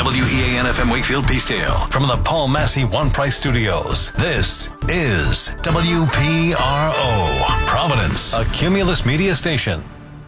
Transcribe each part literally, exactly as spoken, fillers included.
W E A N F M Wakefield Peacedale from the Paul Massey One Price Studios. This is W P R O, Providence, a Cumulus media station.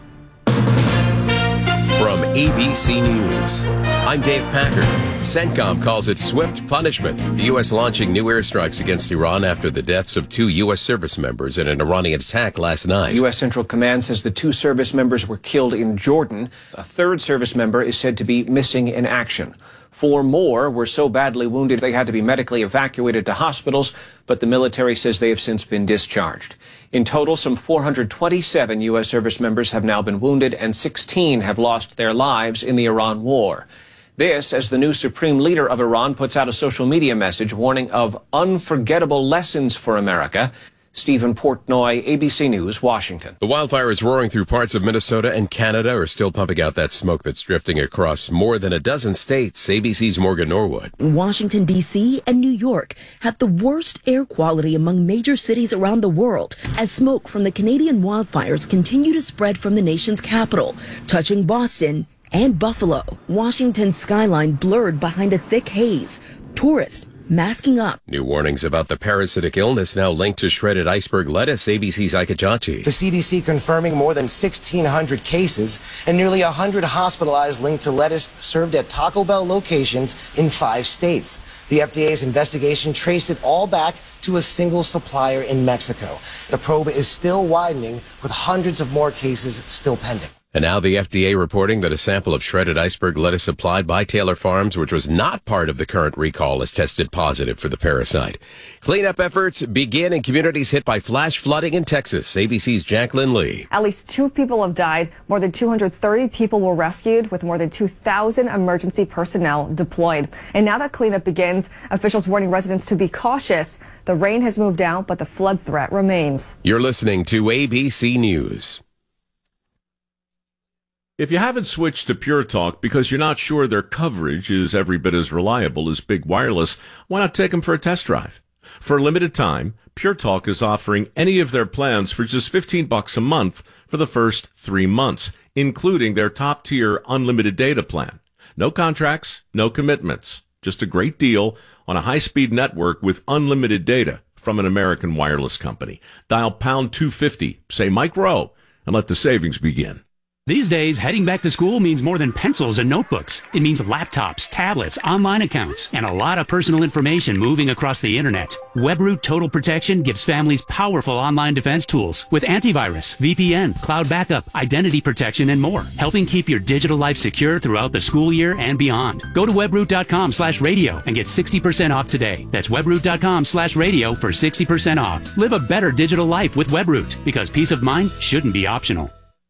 From A B C News, I'm Dave Packer. CENTCOM calls it swift punishment. The U S launching new airstrikes against Iran after the deaths of two U S service members in an Iranian attack last night. U S Central Command says the two service members were killed in Jordan. A third service member is said to be missing in action. Four more were so badly wounded they had to be medically evacuated to hospitals, but the military says they have since been discharged. In total, some four hundred twenty-seven U S service members have now been wounded and sixteen have lost their lives in the Iran war. This, as the new supreme leader of Iran puts out a social media message warning of unforgettable lessons for America. Stephen Portnoy, A B C News, Washington. The wildfires roaring through parts of Minnesota and Canada are still pumping out that smoke that's drifting across more than a dozen states. A B C's Morgan Norwood. Washington, D C and New York have the worst air quality among major cities around the world as smoke from the Canadian wildfires continue to spread from the nation's capital, touching Boston and Buffalo. Washington's skyline blurred behind a thick haze. Tourists masking up. New warnings about the parasitic illness now linked to shredded iceberg lettuce. A B C's Ike Ajachi. The C D C confirming more than sixteen hundred cases and nearly one hundred hospitalized linked to lettuce served at Taco Bell locations in five states. The F D A's investigation traced it all back to a single supplier in Mexico. The probe is still widening with hundreds of more cases still pending. And now the F D A reporting that a sample of shredded iceberg lettuce supplied by Taylor Farms, which was not part of the current recall, has tested positive for the parasite. Cleanup efforts begin in communities hit by flash flooding in Texas. A B C's Jacqueline Lee. At least two people have died. More than two hundred thirty people were rescued, with more than two thousand emergency personnel deployed. And now that cleanup begins, officials warning residents to be cautious. The rain has moved out, but the flood threat remains. You're listening to A B C News. If you haven't switched to Pure Talk because you're not sure their coverage is every bit as reliable as Big Wireless, why not take them for a test drive? For a limited time, Pure Talk is offering any of their plans for just fifteen bucks a month for the first three months, including their top-tier unlimited data plan. No contracts, no commitments, just a great deal on a high-speed network with unlimited data from an American wireless company. Dial pound two fifty, say Mike Rowe, and let the savings begin. These days, heading back to school means more than pencils and notebooks. It means laptops, tablets, online accounts, and a lot of personal information moving across the internet. WebRoot Total Protection gives families powerful online defense tools with antivirus, V P N, cloud backup, identity protection, and more, helping keep your digital life secure throughout the school year and beyond. Go to webroot.com slash radio and get sixty percent off today. That's webroot.com slash radio for sixty percent off. Live a better digital life with WebRoot, because peace of mind shouldn't be optional.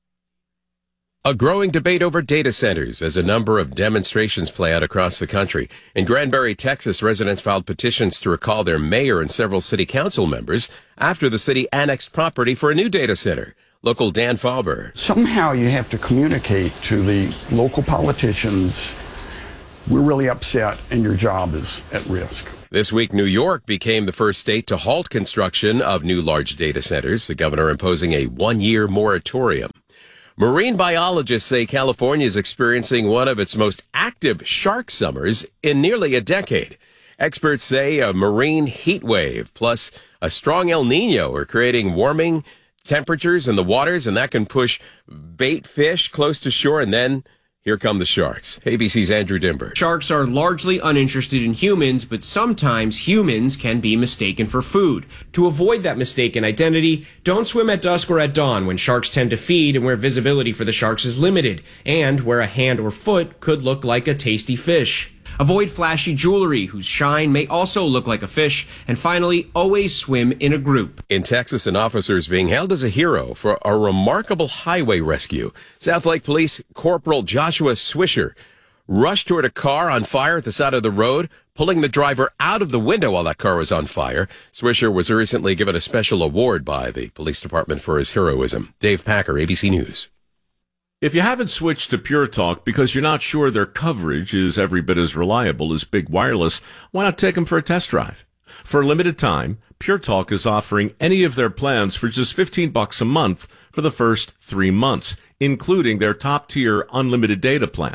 A growing debate over data centers as a number of demonstrations play out across the country. In Granbury, Texas, residents filed petitions to recall their mayor and several city council members after the city annexed property for a new data center. Local Dan Faber. Somehow you have to communicate to the local politicians, we're really upset and your job is at risk. This week, New York became the first state to halt construction of new large data centers, the governor imposing a one-year moratorium. Marine biologists say California is experiencing one of its most active shark summers in nearly a decade. Experts say a marine heat wave plus a strong El Nino are creating warming temperatures in the waters, and that can push bait fish close to shore, and then here come the sharks. A B C's Andrew Dimber. Sharks are largely uninterested in humans, but sometimes humans can be mistaken for food. To avoid that mistaken identity, don't swim at dusk or at dawn when sharks tend to feed and where visibility for the sharks is limited, and where a hand or foot could look like a tasty fish. Avoid flashy jewelry whose shine may also look like a fish. And finally, always swim in a group. In Texas, an officer is being hailed as a hero for a remarkable highway rescue. South Lake Police Corporal Joshua Swisher rushed toward a car on fire at the side of the road, pulling the driver out of the window while that car was on fire. Swisher was recently given a special award by the police department for his heroism. Dave Packer, A B C News. If you haven't switched to Pure Talk because you're not sure their coverage is every bit as reliable as Big Wireless, why not take them for a test drive? For a limited time, Pure Talk is offering any of their plans for just fifteen bucks a month for the first three months, including their top-tier unlimited data plan.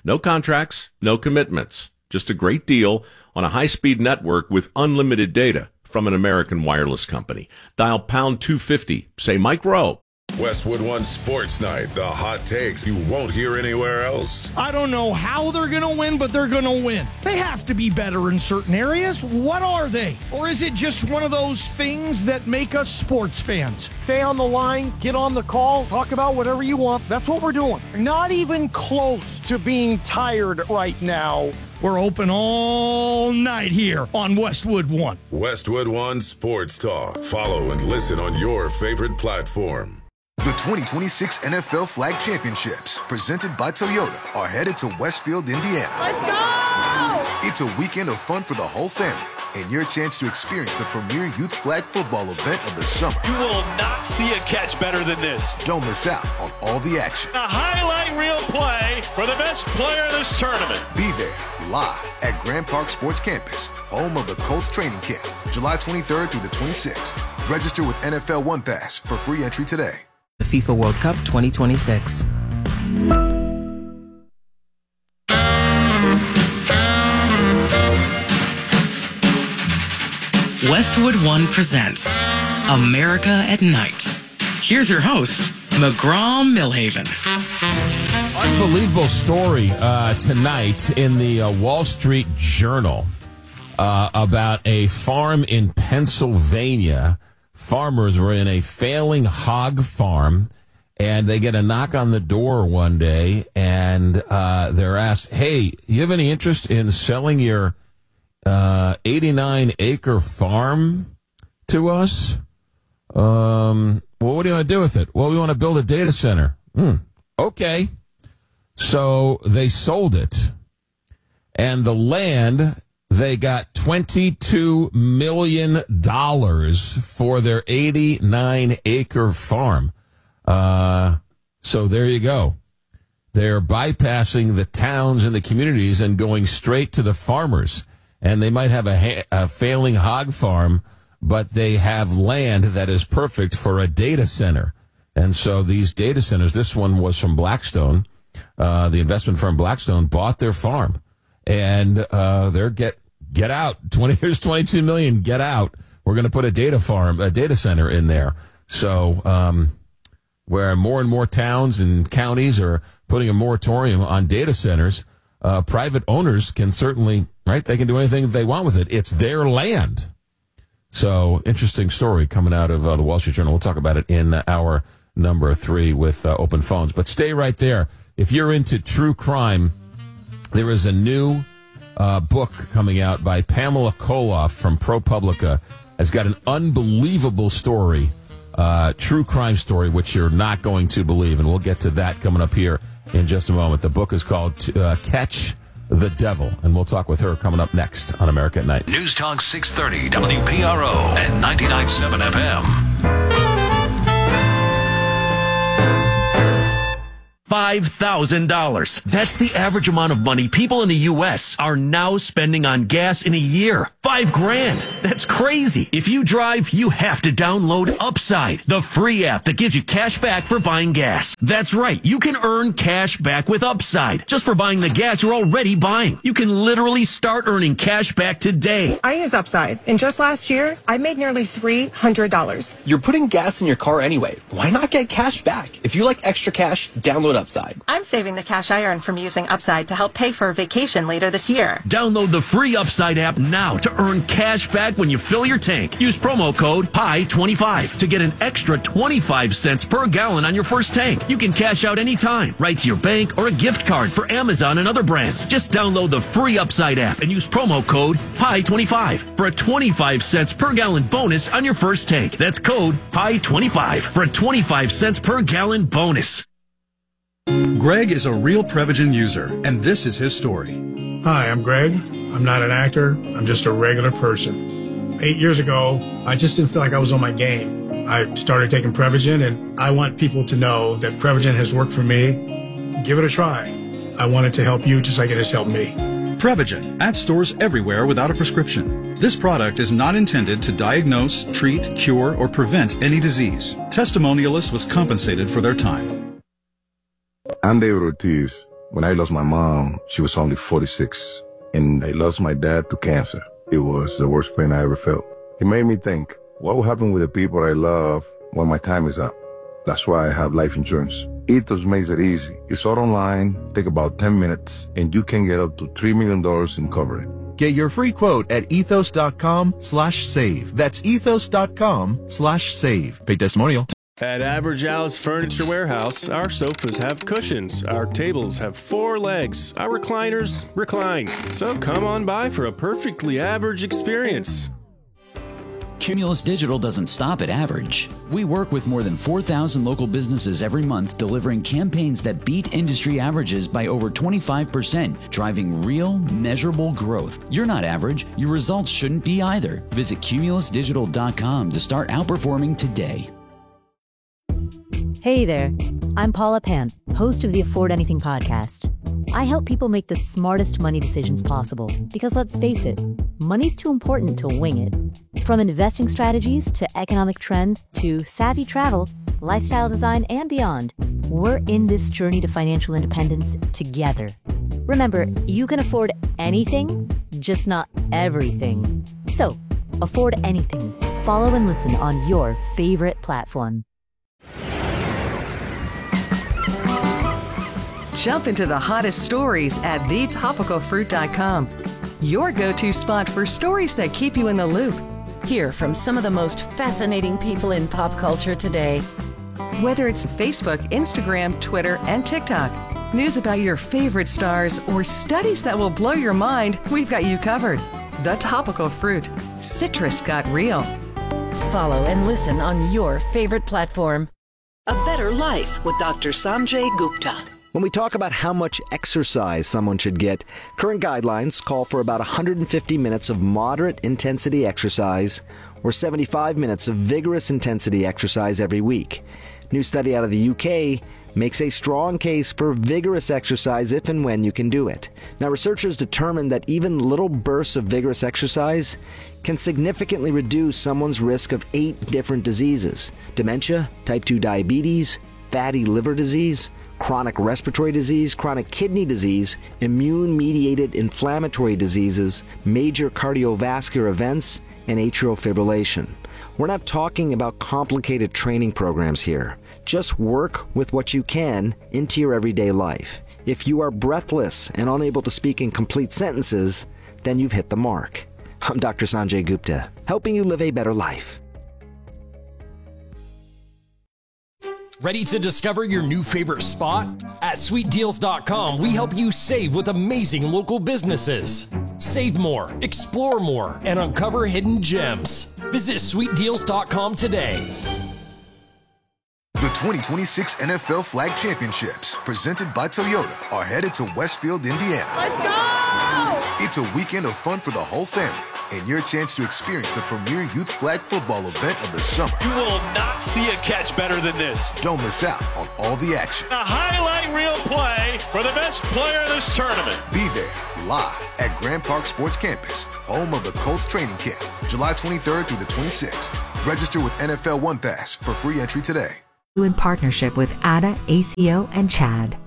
No contracts, no commitments. Just a great deal on a high-speed network with unlimited data from an American wireless company. Dial pound two fifty. Say Mike Rowe. Westwood One Sports Night. The hot takes you won't hear anywhere else. I don't know how they're going to win, but they're going to win. They have to be better in certain areas. What are they? Or is it just one of those things that make us sports fans? Stay on the line, get on the call, talk about whatever you want. That's what we're doing. Not even close to being tired right now. We're open all night here on Westwood One. Westwood One Sports Talk. Follow and listen on your favorite platform. The twenty twenty-six N F L Flag Championships, presented by Toyota, are headed to Westfield, Indiana. Let's go! It's a weekend of fun for the whole family and your chance to experience the premier youth flag football event of the summer. You will not see a catch better than this. Don't miss out on all the action. A highlight reel play for the best player of this tournament. Be there live at Grand Park Sports Campus, home of the Colts training camp, July twenty-third through the twenty-sixth. Register with N F L One Pass for free entry today. The FIFA World Cup twenty twenty-six. Westwood One presents America at Night. Here's your host, McGraw Millhaven. Unbelievable story uh, tonight in the uh, Wall Street Journal uh, about a farm in Pennsylvania. Farmers were in a failing hog farm, and they get a knock on the door one day, and uh, they're asked, hey, you have any interest in selling your uh, eighty-nine acre farm to us? Um, well, what do you want to do with it? Well, we want to build a data center. Hmm. Okay. So they sold it, and the land, they got twenty-two million dollars for their eighty-nine acre farm. Uh, so there you go. They're bypassing the towns and the communities and going straight to the farmers. And they might have a, ha- a failing hog farm, but they have land that is perfect for a data center. And so these data centers, this one was from Blackstone. Uh, the investment firm Blackstone bought their farm. And uh, they're get get out. Twenty here's twenty-two million. Get out. We're going to put a data farm, a data center in there. So um, where more and more towns and counties are putting a moratorium on data centers, uh, private owners can certainly, right? They can do anything they want with it. It's their land. So interesting story coming out of uh, the Wall Street Journal. We'll talk about it in hour number three with uh, open phones. But stay right there. If you're into true crime, there is a new uh, book coming out by Pamela Koloff from ProPublica. Has got an unbelievable story, uh, true crime story, which you're not going to believe. And we'll get to that coming up here in just a moment. The book is called uh, Catch the Devil, and we'll talk with her coming up next on America at Night. News Talk six thirty W P R O and ninety-nine point seven F M. five thousand dollars. That's the average amount of money people in the U S are now spending on gas in a year. Five grand. That's crazy. If you drive, you have to download Upside, the free app that gives you cash back for buying gas. That's right. You can earn cash back with Upside just for buying the gas you're already buying. You can literally start earning cash back today. I use Upside, and just last year, I made nearly three hundred dollars. You're putting gas in your car anyway. Why not get cash back? If you like extra cash, download Upside. I'm saving the cash I earn from using Upside to help pay for a vacation later this year. Download the free Upside app now to earn cash back when you fill your tank. Use promo code P I twenty-five to get an extra twenty-five cents per gallon on your first tank. You can cash out anytime, right to your bank or a gift card for Amazon and other brands. Just download the free Upside app and use promo code P I twenty-five for a twenty-five cents per gallon bonus on your first tank. That's code P I twenty-five for a twenty-five cents per gallon bonus. Greg is a real Prevagen user, and this is his story. Hi, I'm Greg. I'm not an actor. I'm just a regular person. Eight years ago, I just didn't feel like I was on my game. I started taking Prevagen, and I want people to know that Prevagen has worked for me. Give it a try. I want it to help you just like it has helped me. Prevagen, at stores everywhere without a prescription. This product is not intended to diagnose, treat, cure, or prevent any disease. Testimonialist was compensated for their time. I'm David Ortiz, When I lost my mom, she was only forty-six, and I lost my dad to cancer. It was the worst pain I ever felt. It made me think, what will happen with the people I love when my time is up? That's why I have life insurance. Ethos makes it easy. It's all online, take about ten minutes, and you can get up to three million dollars in coverage. Get your free quote at ethos.com slash save. That's ethos.com slash save. Paid testimonial. At Average Al's Furniture Warehouse, our sofas have cushions, our tables have four legs, our recliners recline. So come on by for a perfectly average experience. Cumulus Digital doesn't stop at average. We work with more than four thousand local businesses every month, delivering campaigns that beat industry averages by over twenty-five percent, driving real, measurable growth. You're not average. Your results shouldn't be either. Visit cumulus digital dot com to start outperforming today. Hey there. I'm Paula Pan, host of the Afford Anything podcast. I help people make the smartest money decisions possible because, let's face it, money's too important to wing it. From investing strategies to economic trends to savvy travel, lifestyle design, and beyond, we're in this journey to financial independence together. Remember, you can afford anything, just not everything. So, afford anything. Follow and listen on your favorite platform. Jump into the hottest stories at the topical fruit dot com. Your go-to spot for stories that keep you in the loop. Hear from some of the most fascinating people in pop culture today. Whether it's Facebook, Instagram, Twitter, and TikTok, news about your favorite stars, or studies that will blow your mind, we've got you covered. The Topical Fruit. Citrus got real. Follow and listen on your favorite platform. A Better Life with Doctor Sanjay Gupta. When we talk about how much exercise someone should get, current guidelines call for about one hundred fifty minutes of moderate intensity exercise or seventy-five minutes of vigorous intensity exercise every week. New study out of the U K makes a strong case for vigorous exercise if and when you can do it. Now, researchers determined that even little bursts of vigorous exercise can significantly reduce someone's risk of eight different diseases: dementia, type two diabetes, fatty liver disease, chronic respiratory disease, chronic kidney disease, immune-mediated inflammatory diseases, major cardiovascular events, and atrial fibrillation. We're not talking about complicated training programs here. Just work with what you can into your everyday life. If you are breathless and unable to speak in complete sentences, then you've hit the mark. I'm Doctor Sanjay Gupta, helping you live a better life. Ready to discover your new favorite spot? At sweet deals dot com, we help you save with amazing local businesses. Save more, explore more, and uncover hidden gems. Visit sweet deals dot com today. The twenty twenty-six N F L Flag Championships, presented by Toyota, are headed to Westfield, Indiana. Let's go! It's a weekend of fun for the whole family, and your chance to experience the premier youth flag football event of the summer. You will not see a catch better than this. Don't miss out on all the action. A highlight reel play for the best player in this tournament. Be there live at Grand Park Sports Campus, home of the Colts training camp, July twenty-third through the twenty-sixth. Register with N F L One Pass for free entry today. In partnership with A D A, A C O, and Chad.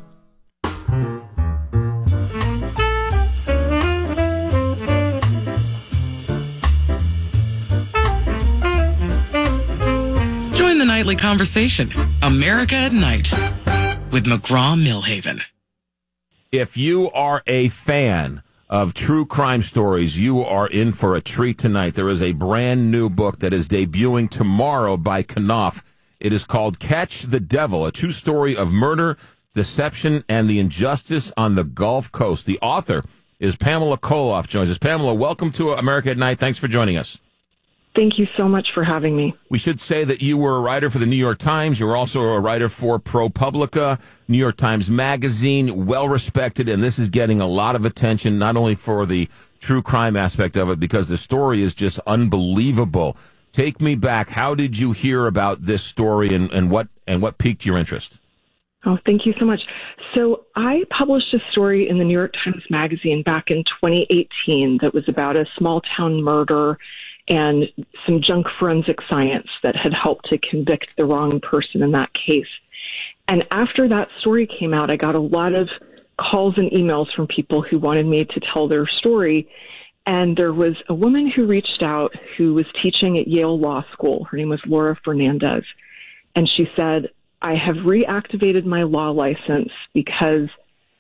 Join the nightly conversation, America at Night, with McGraw-Milhaven. If you are a fan of true crime stories, you are in for a treat tonight. There is a brand new book that is debuting tomorrow by Knopf. It is called Catch the Devil, a true story of murder, deception, and the injustice on the Gulf Coast. The author is Pamela Koloff, joins us. Pamela, welcome to America at Night. Thanks for joining us. Thank you so much for having me. We should say that you were a writer for the New York Times. You were also a writer for ProPublica, New York Times Magazine, well-respected, and this is getting a lot of attention, not only for the true crime aspect of it, because the story is just unbelievable. Take me back. How did you hear about this story, and, and what and what piqued your interest? Oh, thank you so much. So I published a story in the New York Times Magazine back in twenty eighteen that was about a small-town murder and some junk forensic science that had helped to convict the wrong person in that case. And after that story came out, I got a lot of calls and emails from people who wanted me to tell their story. And there was a woman who reached out who was teaching at Yale Law School. Her name was Laura Fernandez. And she said, I have reactivated my law license because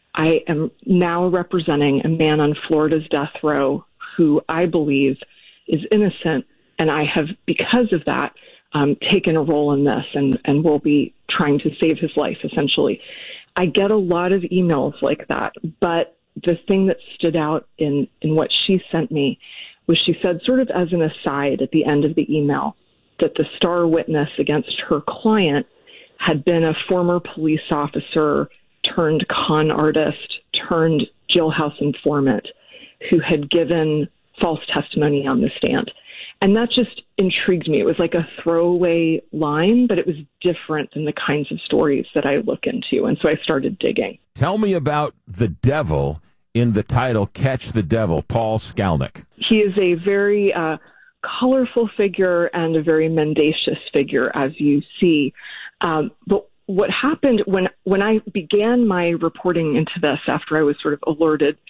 I am now representing a man on Florida's death row who I believe is innocent. And I have, because of that, um, taken a role in this and, and will be trying to save his life, essentially. I get a lot of emails like that, but the thing that stood out in, in what she sent me was she said, sort of as an aside at the end of the email, that the star witness against her client had been a former police officer turned con artist turned jailhouse informant who had given false testimony on the stand. And that just intrigued me. It was like a throwaway line, but it was different than the kinds of stories that I look into. And so I started digging. Tell me about the devil in the title, Catch the Devil, Paul Skalnick. He is a very uh, colorful figure and a very mendacious figure, as you see. Um, but what happened when, when I began my reporting into this, after I was sort of alerted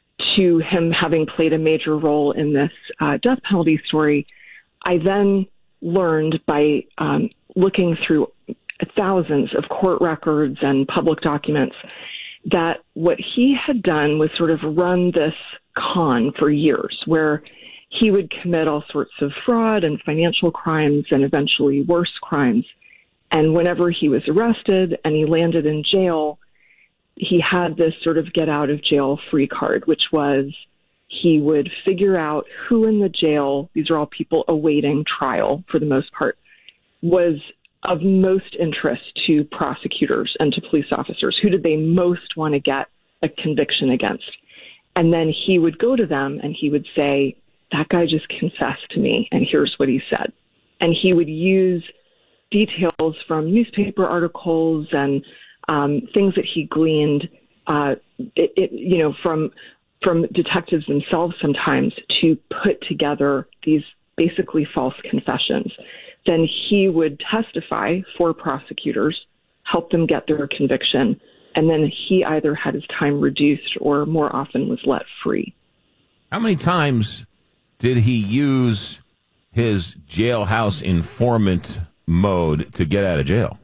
to him having played a major role in this uh, death penalty story, I then learned by um, looking through thousands of court records and public documents that what he had done was sort of run this con for years, where he would commit all sorts of fraud and financial crimes and eventually worse crimes. And whenever he was arrested and he landed in jail, he had this sort of get out of jail free card, which was he would figure out who in the jail, these are all people awaiting trial for the most part, was of most interest to prosecutors and to police officers. Who did they most want to get a conviction against? And then he would go to them and he would say, that guy just confessed to me, and here's what he said. And he would use details from newspaper articles and Um, things that he gleaned, uh, it, it, you know, from from detectives themselves sometimes to put together these basically false confessions. Then he would testify for prosecutors, help them get their conviction, and then he either had his time reduced or more often was let free. How many times did he use his jailhouse informant mode to get out of jail?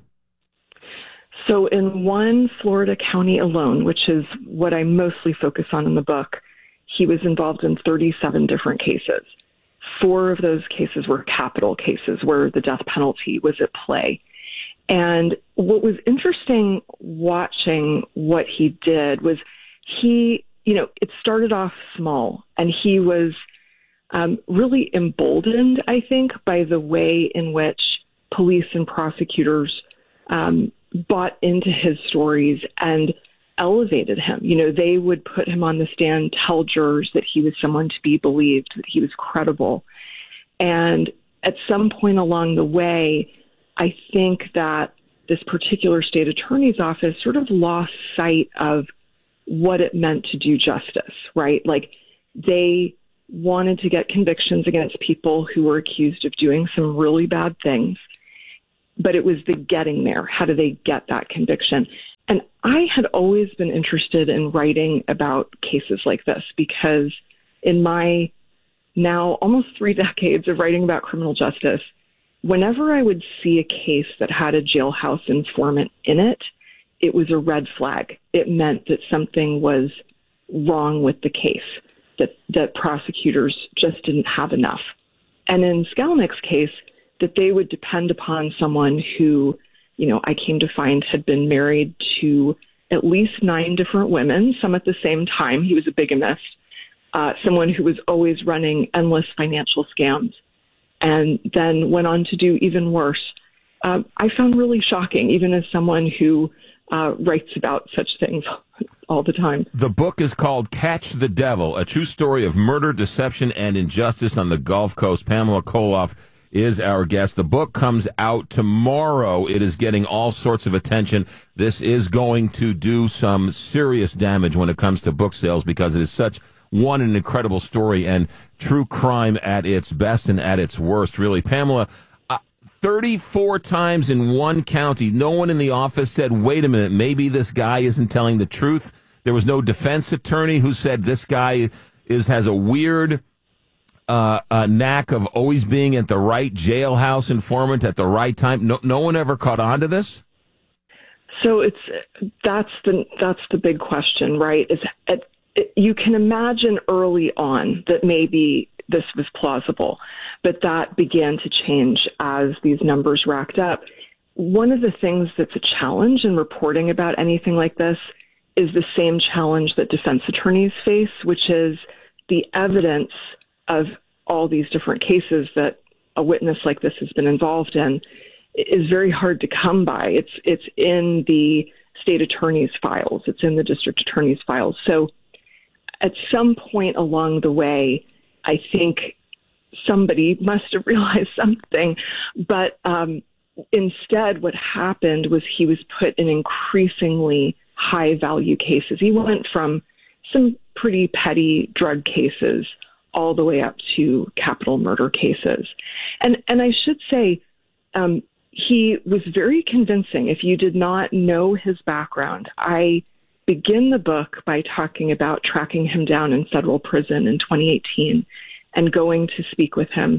So in one Florida county alone, which is what I mostly focus on in the book, he was involved in thirty-seven different cases. Four of those cases were capital cases where the death penalty was at play. And what was interesting watching what he did was he, you know, it started off small, and he was um, really emboldened, I think, by the way in which police and prosecutors um, bought into his stories and elevated him. You know, they would put him on the stand, tell jurors that he was someone to be believed, that he was credible. And at some point along the way, I think that this particular state attorney's office sort of lost sight of what it meant to do justice, right? Like, they wanted to get convictions against people who were accused of doing some really bad things. But it was the getting there. How do they get that conviction? And I had always been interested in writing about cases like this because in my now almost three decades of writing about criminal justice, whenever I would see a case that had a jailhouse informant in it, it was a red flag. It meant that something was wrong with the case, that, that prosecutors just didn't have enough. And in Skalnick's case, that they would depend upon someone who, you know, I came to find had been married to at least nine different women, some at the same time. He was a bigamist, uh, someone who was always running endless financial scams, and then went on to do even worse. Uh, I found really shocking, even as someone who uh, writes about such things all the time. The book is called Catch the Devil, a true story of murder, deception, and injustice on the Gulf Coast. Pamela Koloff is our guest. The book comes out tomorrow. It is getting all sorts of attention. This is going to do some serious damage when it comes to book sales because it is such one an incredible story and true crime at its best and at its worst, really. Pamela, uh, thirty-four times in one county, no one in the office said, wait a minute, maybe this guy isn't telling the truth. There was no defense attorney who said this guy is has a weird uh, uh, knack of always being at the right jailhouse informant at the right time. No, no one ever caught on to this? So it's that's the that's the big question, right? Is it, it, you can imagine early on that maybe this was plausible, but that began to change as these numbers racked up. One of the things that's a challenge in reporting about anything like this is the same challenge that defense attorneys face, which is the evidence of all these different cases that a witness like this has been involved in is very hard to come by. It's it's in the state attorney's files. It's in the district attorney's files. So at some point along the way, I think somebody must have realized something. But um, instead, what happened was he was put in increasingly high-value cases. He went from some pretty petty drug cases all the way up to capital murder cases. And and I should say, um, he was very convincing. If you did not know his background, I begin the book by talking about tracking him down in federal prison in twenty eighteen and going to speak with him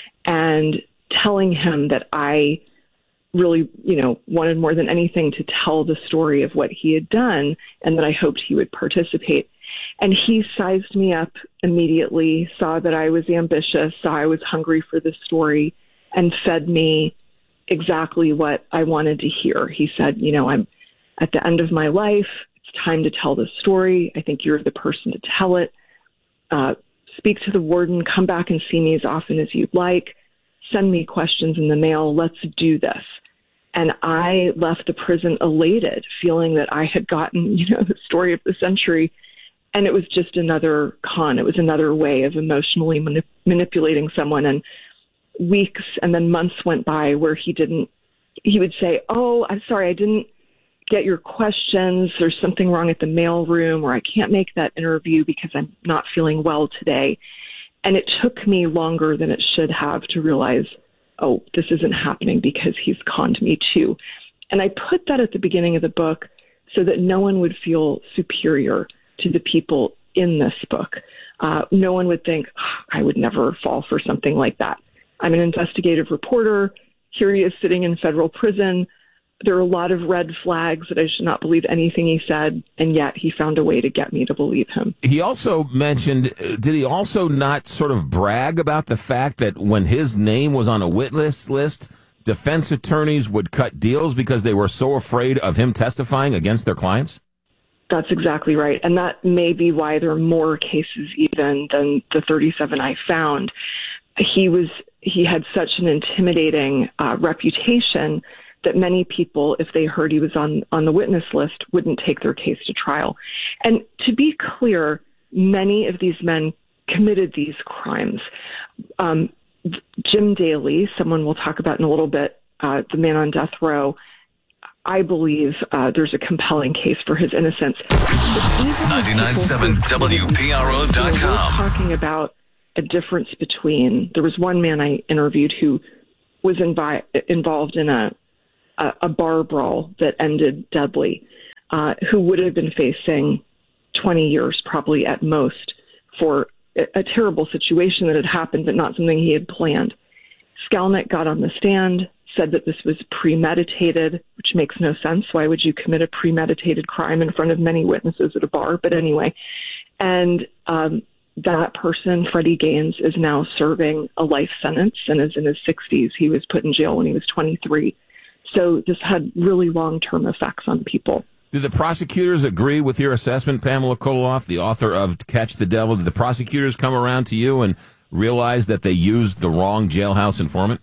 and telling him that I really, you know, wanted more than anything to tell the story of what he had done and that I hoped he would participate. And he sized me up immediately, saw that I was ambitious, saw I was hungry for this story, and fed me exactly what I wanted to hear. He said, you know, I'm at the end of my life. It's time to tell this story. I think you're the person to tell it. Uh, speak to the warden. Come back and see me as often as you'd like. Send me questions in the mail. Let's do this. And I left the prison elated, feeling that I had gotten, you know, the story of the century. And it was just another con. It was another way of emotionally manip- manipulating someone. And weeks and then months went by where he didn't, he would say, oh, I'm sorry, I didn't get your questions. There's something wrong at the mailroom, or I can't make that interview because I'm not feeling well today. And it took me longer than it should have to realize, oh, this isn't happening because he's conned me too. And I put that at the beginning of the book so that no one would feel superior to the people in this book. Uh, no one would think, oh, I would never fall for something like that. I'm an investigative reporter. Here he is sitting in federal prison. There are a lot of red flags that I should not believe anything he said, and yet he found a way to get me to believe him. He also mentioned, did he also not sort of brag about the fact that when his name was on a witness list, defense attorneys would cut deals because they were so afraid of him testifying against their clients? That's exactly right. And that may be why there are more cases even than the thirty-seven I found. He was he had such an intimidating uh, reputation that many people, if they heard he was on, on the witness list, wouldn't take their case to trial. And to be clear, many of these men committed these crimes. Um, Jim Daly, someone we'll talk about in a little bit, uh, the man on death row, I believe uh, there's a compelling case for his innocence. ninety-nine point seven W P R O dot com. We're talking about a difference between, there was one man I interviewed who was invi- involved in a, a, a bar brawl that ended deadly, uh, who would have been facing twenty years probably at most for a, a terrible situation that had happened, but not something he had planned. Skalnick got on the stand, said that this was premeditated, which makes no sense. Why would you commit a premeditated crime in front of many witnesses at a bar? But anyway, and um, that person, Freddie Gaines, is now serving a life sentence and is in his sixties. He was put in jail when he was twenty-three. So this had really long-term effects on people. Did the prosecutors agree with your assessment, Pamela Koloff, the author of Catch the Devil? Did the prosecutors come around to you and realize that they used the wrong jailhouse informant?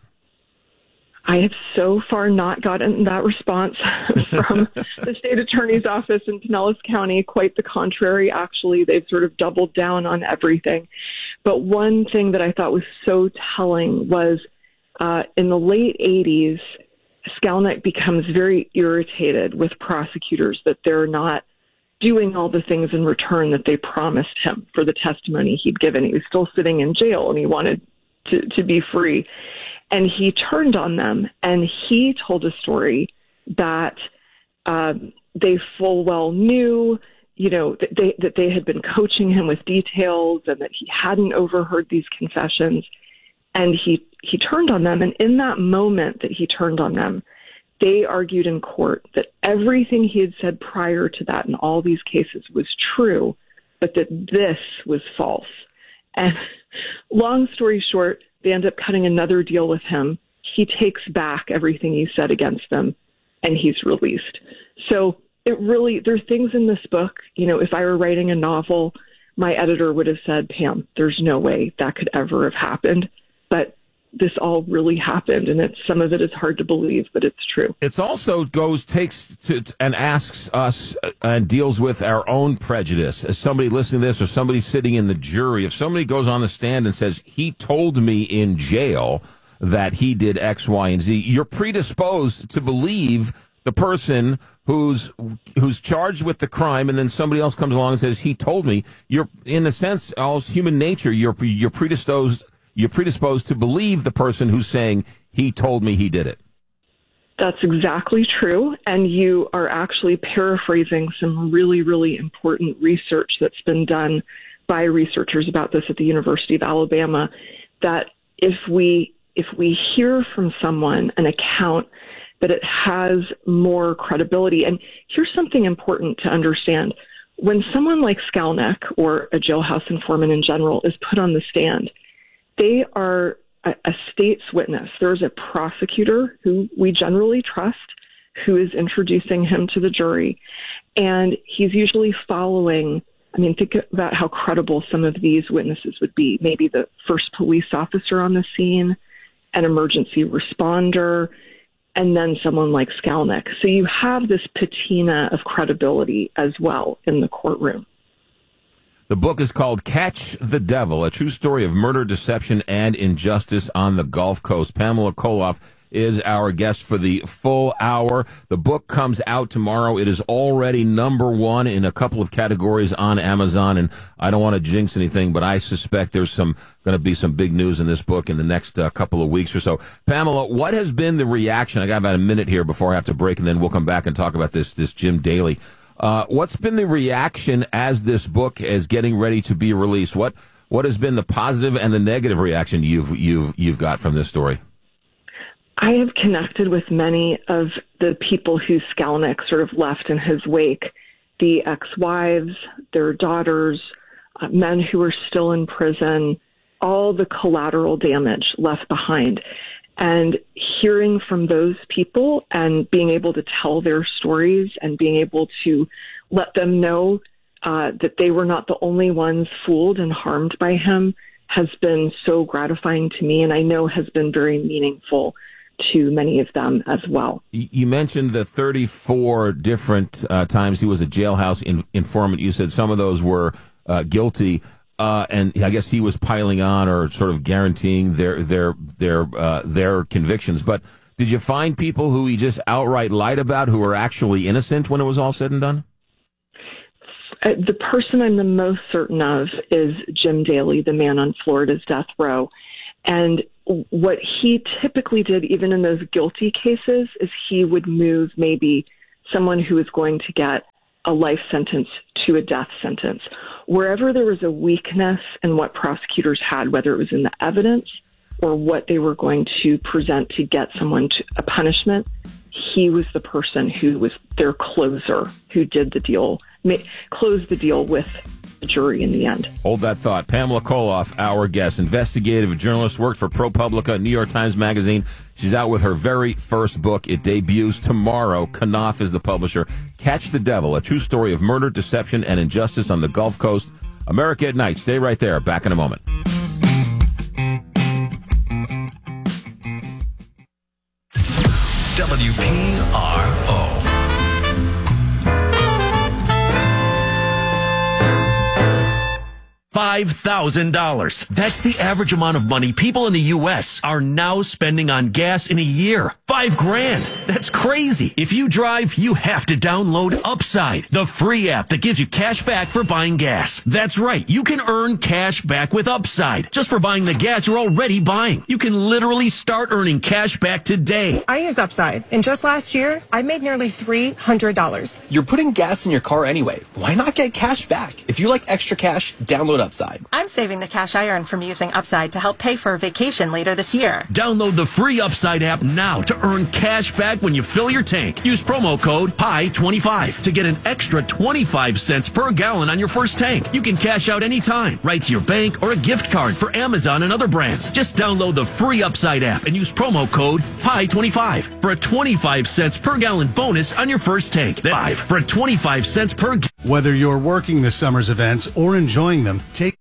I have so far not gotten that response from the state attorney's office in Pinellas County. Quite the contrary, actually. They've sort of doubled down on everything. But one thing that I thought was so telling was uh, in the late eighties, Skalnick becomes very irritated with prosecutors that they're not doing all the things in return that they promised him for the testimony he'd given. He was still sitting in jail and he wanted to, to be free. And he turned on them, and he told a story that uh, they full well knew you know, that they, that they had been coaching him with details and that he hadn't overheard these confessions. And he, he turned on them. And in that moment that he turned on them, they argued in court that everything he had said prior to that in all these cases was true, but that this was false. And long story short, they end up cutting another deal with him. He takes back everything he said against them, and he's released. So it really, there's things in this book, you know, if I were writing a novel, my editor would have said, Pam, there's no way that could ever have happened. But this all really happened, and it's, some of it is hard to believe, but it's true. It's also goes, takes to, and asks us uh, and deals with our own prejudice. As somebody listening to this or somebody sitting in the jury, if somebody goes on the stand and says, he told me in jail that he did X, Y, and Z, you're predisposed to believe the person who's who's charged with the crime, and then somebody else comes along and says, he told me. You're, in a sense, all human nature, you're you're predisposed you're predisposed to believe the person who's saying, he told me he did it. That's exactly true. And you are actually paraphrasing some really, really important research that's been done by researchers about this at the University of Alabama, that if we if we hear from someone an account that it has more credibility. And here's something important to understand. When someone like Skalnick, or a jailhouse informant in general, is put on the stand, they are a, a state's witness. There's a prosecutor who we generally trust who is introducing him to the jury. And he's usually following, I mean, think about how credible some of these witnesses would be. Maybe the first police officer on the scene, an emergency responder, and then someone like Skalnick. So you have this patina of credibility as well in the courtroom. The book is called Catch the Devil, a true story of murder, deception, and injustice on the Gulf Coast. Pamela Koloff is our guest for the full hour. The book comes out tomorrow. It is already number one in a couple of categories on Amazon, and I don't want to jinx anything, but I suspect there's some going to be some big news in this book in the next uh, couple of weeks or so. Pamela, what has been the reaction? I got about a minute here before I have to break, and then we'll come back and talk about this, this Jim Daly. Uh, what's been the reaction as this book is getting ready to be released? What what has been the positive and the negative reaction you've you've you've got from this story? I have connected with many of the people who Skalnick sort of left in his wake, the ex-wives, their daughters, uh, men who are still in prison, all the collateral damage left behind. And hearing from those people and being able to tell their stories and being able to let them know uh, that they were not the only ones fooled and harmed by him has been so gratifying to me, and I know has been very meaningful to many of them as well. You mentioned the thirty-four different uh, times he was a jailhouse in, informant. You said some of those were uh, guilty. Uh, and I guess he was piling on or sort of guaranteeing their their their uh, their convictions. But did you find people who he just outright lied about who were actually innocent when it was all said and done? Uh, the person I'm the most certain of is Jim Daly, the man on Florida's death row. And what he typically did, even in those guilty cases, is he would move maybe someone who was going to get a life sentence to a death sentence. Wherever there was a weakness in what prosecutors had, whether it was in the evidence or what they were going to present to get someone to a punishment, he was the person who was their closer, who did the deal, ma- closed the deal with the jury in the end. Hold that thought. Pamela Koloff, our guest, investigative journalist, worked for ProPublica, New York Times Magazine. She's out with her very first book. It debuts tomorrow. Knopf is the publisher. Catch the Devil, a true story of murder, deception, and injustice on the Gulf Coast. America at Night. Stay right there. Back in a moment. W P R O. five thousand dollars. That's the average amount of money people in the U S are now spending on gas in a year. Five grand. That's crazy. If you drive, you have to download Upside, the free app that gives you cash back for buying gas. That's right. You can earn cash back with Upside just for buying the gas you're already buying. You can literally start earning cash back today. I use Upside, and just last year, I made nearly three hundred dollars. You're putting gas in your car anyway. Why not get cash back? If you like extra cash, download Upside. I'm saving the cash I earn from using Upside to help pay for a vacation later this year. Download the free Upside app now to earn cash back when you fill your tank. Use promo code P I twenty-five to get an extra twenty-five cents per gallon on your first tank. You can cash out anytime, right to your bank or a gift card for Amazon and other brands. Just download the free Upside app and use promo code P I twenty-five for a twenty-five cents per gallon bonus on your first tank. Five for a twenty-five cents per gallon. Whether you're working the summer's events or enjoying them, take